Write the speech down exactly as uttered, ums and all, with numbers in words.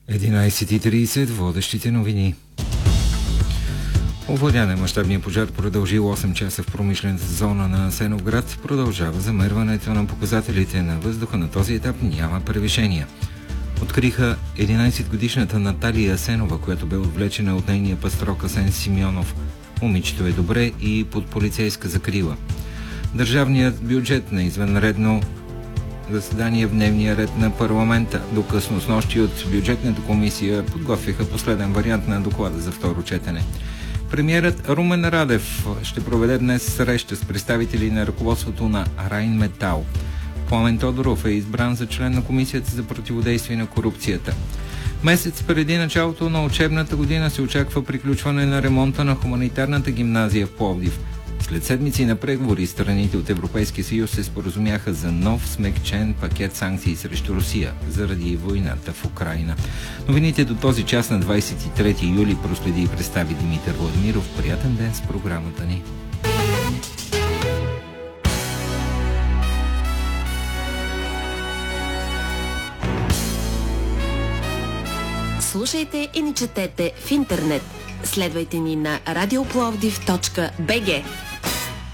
единайсет и трийсет, водещите новини. Овладяне мащабния пожар, продължил осем часа в промишлената зона на Асеновград, продължава замерването на показателите на въздуха. На този етап няма превишения. Откриха единайсетгодишната Наталия Асенова, която бе отвлечена от нейния пастрок Асен Симеонов. Момичето е добре и под полицейска закрила. Държавният бюджет на извънредно заседание в дневния ред на парламента. До късно снощи от бюджетната комисия подготвиха последен вариант на доклада за второ четене. Премиерът Румен Радев ще проведе днес среща с представители на ръководството на Райнметал. Пламен Тодоров е избран за член на Комисията за противодействие на корупцията. Месец преди началото на учебната година се очаква приключване на ремонта на хуманитарната гимназия в Пловдив. След седмици на преговори, страните от Европейския съюз се споразумяха за нов смекчен пакет санкции срещу Русия заради войната в Украйна. Новините до този час на двайсет и трети юли проследи и представи Димитър Владимиров. Приятен ден с програмата ни. Слушайте и ни четете в интернет. Следвайте ни на радиопловдив точка би джи.